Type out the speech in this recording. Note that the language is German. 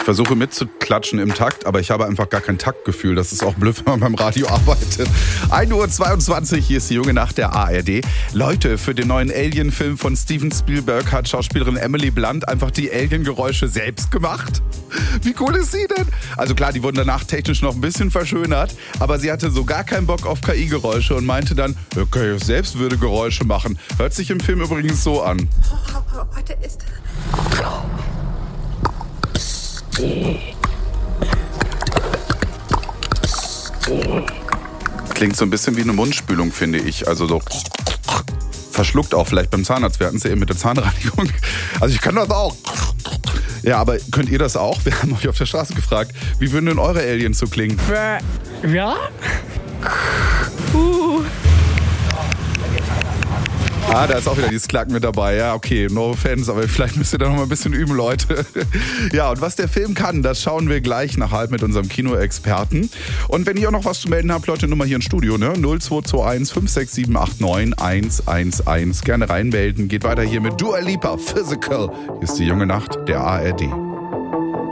Ich versuche mitzuklatschen im Takt, aber ich habe einfach gar kein Taktgefühl. Das ist auch blöd, wenn man beim Radio arbeitet. 1:22 Uhr, hier ist die junge Nacht der ARD. Leute, für den neuen Alien-Film von Steven Spielberg hat Schauspielerin Emily Blunt einfach die Alien-Geräusche selbst gemacht. Wie cool ist sie denn? Also klar, die wurden danach technisch noch ein bisschen verschönert, aber sie hatte so gar keinen Bock auf KI-Geräusche und meinte dann, okay, ich selbst würde Geräusche machen. Hört sich im Film übrigens so an. Heute ist... Klingt so ein bisschen wie eine Mundspülung, finde ich. Also so verschluckt auch vielleicht beim Zahnarzt. Wir hatten es ja eben mit der Zahnreinigung. Also ich kann das auch. Ja, aber könnt ihr das auch? Wir haben euch auf der Straße gefragt, wie würden denn eure Aliens so klingen? Ja? Ah, da ist auch wieder dieses Klacken mit dabei. Ja, okay, no offense, aber vielleicht müsst ihr da noch mal ein bisschen üben, Leute. Ja, und was der Film kann, das schauen wir gleich nach halb mit unserem Kinoexperten. Und wenn ihr auch noch was zu melden habt, Leute, Nummer hier im Studio, ne? 0221 56789 111. Gerne reinmelden. Geht weiter hier mit Dua Lipa, Physical. Hier ist die junge Nacht der ARD.